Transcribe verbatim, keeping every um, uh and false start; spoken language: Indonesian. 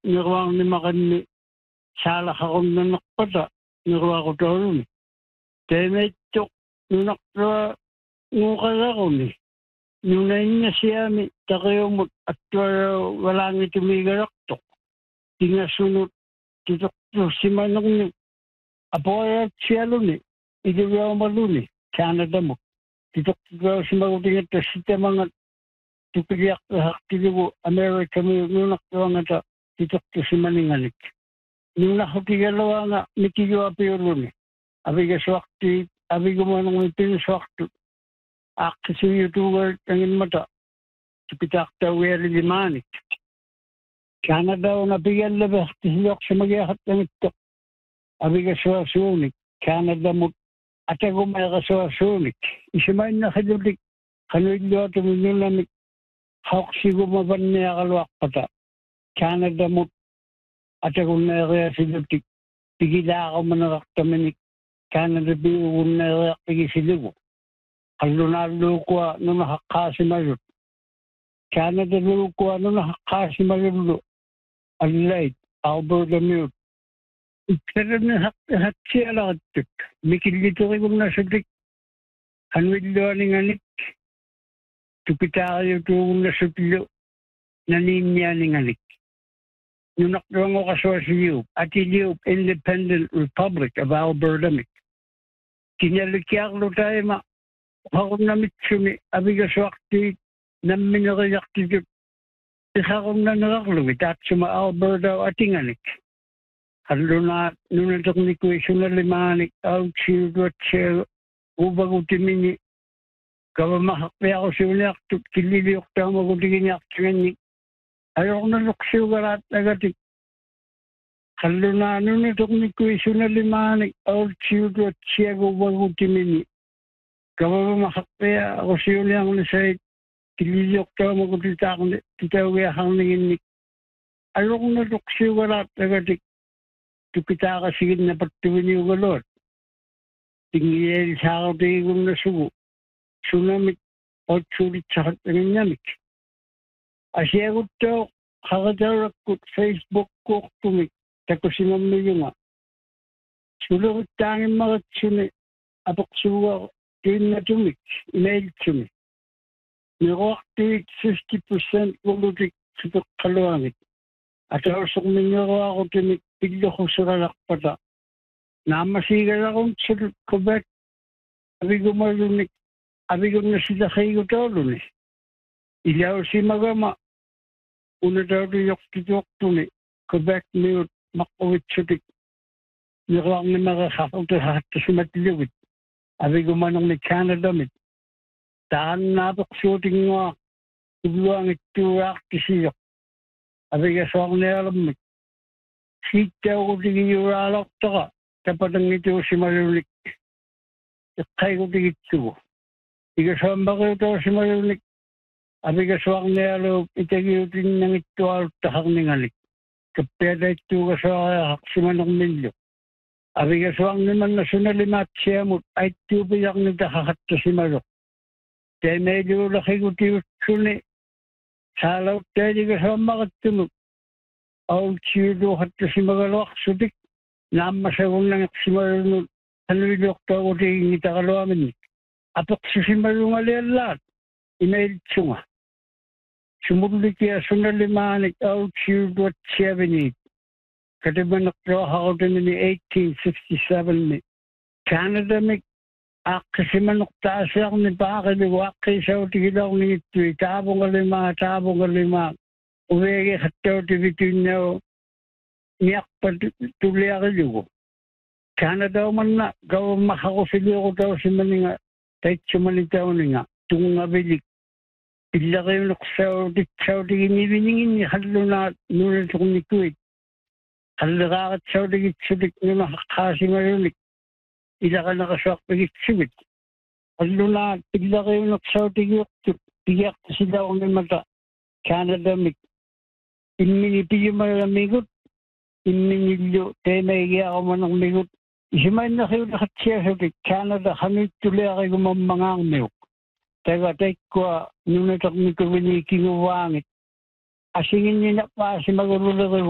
nirwang ni makanni sala hakon na nakpata nirwa ko tawlo ni. Temetto nunakra ngukala ko ni. Nunayin niya siya mi takayomot at walang itumigaraktok. Tingasunod titok si manong ni. Apoya siya lo ni. Idiwaw malo ni. Canada mo. Titok si magutingat na sita mga tupiyak na haktidiwo Amerika mo nunakra nga ta titok si maninganik. Nunakutigawa nga mitiyo apiyolo ni. Abiga swakti, abiga manong ipinuswakto. Akti si YouTuber tangin mata. Tipitakta weri limanik. Canada o nabigyan labas tisilok sa magyahat ng ito. Abiga swasunik. Canada mo at ako may kaswasunik. Isimayin na kadulik. Kanuidlo at uminulamik. Hawak sigo maban niya kalwak pata. Canada mo at ako may kaya sidutik. Pigila ako manakaktamanic. Canada biugun na kaya pigisilugo. Kalunalo ko na nakakasi mayot. Canada lulo ko na nakakasi mayot. Allied, Alberta mute. Pero na hatsi alakat. Mikil dito kayo na sadik. Anwidlo aning anik. Tupita kayo tuong na sutlo. Naninya aning anik. Nunakdang ko kaswa si Liup. At Liup Independent Republic of Alberta mik. Kinalikyak lo tayo ma. Hakong namit sumi, abiga swakti, namin nakayakti dito. Isakong na nakaklumit at suma Alberta atinganik. Halo na, nunatok ni kwesyon na limanik, out siyo at siya, ubag utimini. Kawa mahakpi ako siyo niyak, kililiyok tayo magutigin niyak tinganik. Ayaw na luksiyo garat nagatik. Halo na, nunatok ni kwesyon na limanik, out siyo at siya, ubag utimini. Kawa makakaya ako siyo niya ako nasay kililiyok tayo magutita ako titawaya kang nanginik. Ayaw kong naduksiyo garat nagatik. Tupita ka sigit na pagtuwin yung galot. Tingiyel sa ako tayo kong nasugo. Sunamit o tsulit sa katangin namik. Asya ko tayo kakadarak ko Facebook ko tumik. Tako sinamno yung nga. Sulukit tangin mga tsuni. Apak suwa ko. Tin na tumik, email tumik. Nirokti fifty percent kulutik sa kalawangit. At ako minyo ako tumik, piglo ko sa kalakpata. Namasigal akong sa Quebec. Abi ko malunik, abi ko na sila kayo talunik. Ilaw si magama. Una daw diyok titok tumik. Quebec miyot, makawit sutik. Nirok na makakakot at sa matiliwit. Abi gumanong ni Canada mit. Taan natok shooting nga. Tugluang ito akti siya. Abi kaswang na alam mit. Sita ko tigi yuralok taka. Kapatang ito si malulik. Ikay ko tigi ito. Ikaswang ba kayo ito si malulik. Abi kaswang na alam. Itagi ito ng ito alok takang ningalik. Kapeda ito kaswang si manong milyo. Abi kaswang naman na sunalimat siya mo ay tubiyak na dakakat si Marok. Kaya medyo laki ko tiyo suni. Salaw tayo di kaswang makatulog. Aw siyo dokat si Magalwak sudik. Namasagong lang si Marok. Hanulok tayo ko tiyo ngita kalawamin. Apak si Marok alialat. Inail tsunga. Sumulik kaya sunalimanik aw siyo dokat siya binit. Katiba naktrabaho ako din ni eighteen sixty-seven ni Canada mi kasi manukta siya ako ni Pakiliwak kaysa o tigila ko ni ito tabong kalima, tabong kalima uwege kataw tibitin niya o niyak pa tuloy ako ligo Canada man na gawang makakusili ko daw si maninga kahit sumalitaw nga tungang abilik ila kayo naksaw ditsaw tigin ibiningin ni halo na nunat ko ni Kuwait. Kalakakat sa ulit sulit nyo nakakasi malulik. Ila ka nakaswak pagit sulit.Alo na, tigla kayo naksaw tigyak. Tigyak sila kong may mata. Canada mik. Inminipilyo malamigot. Inminilyo. Kaya naigiya ako man ng migot. Isimayin na kayo nakatsiya sa ulit. Canada, kami tuloy kayo gumamangang miyok. Taga tayo ko, nung natak ni ko winiking uwangit. Asingin niyo na pa si magulula kayo.